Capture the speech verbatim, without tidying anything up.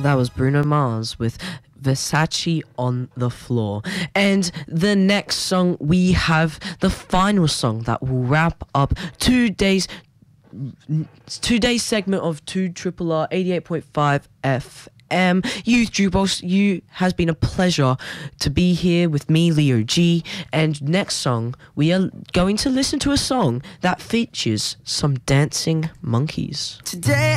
That was Bruno Mars with Versace on the Floor. And the next song, we have the final song that will wrap up today's today's segment of two Triple R eighty-eight point five F M Youth Jukebox. You has been a pleasure to be here with me, Leo G. And next song, we are going to listen to a song that features some dancing monkeys. Today